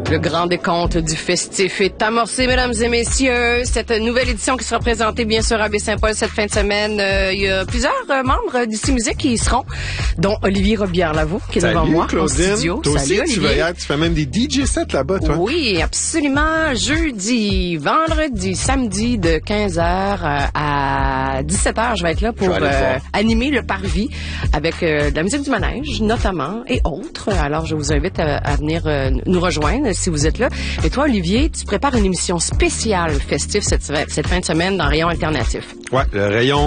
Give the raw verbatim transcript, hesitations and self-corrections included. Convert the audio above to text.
Le grand décompte du festif est amorcé, mesdames et messieurs. Cette nouvelle édition qui sera présentée, bien sûr, à Baie-Saint-Paul cette fin de semaine. Euh, il y a plusieurs euh, membres d'Ici Musique qui y seront, dont Olivier Robillard-Lavaux, qui est Salut, devant moi Claudine. en studio. Toi Salut, aussi, tu, Olivier. vas y être, tu fais même des D J sets là-bas, toi. Oui, absolument. Jeudi, vendredi, samedi de quinze heures à dix-sept heures, je vais être là pour euh, animer le parvis avec euh, de la musique du manège, notamment, et autres. Alors, je vous invite à, à venir euh, nous rejoindre si vous êtes là. Et toi, Olivier, tu prépares une émission spéciale festive cette, cette fin de semaine dans Rayon Alternatif. Ouais, le rayon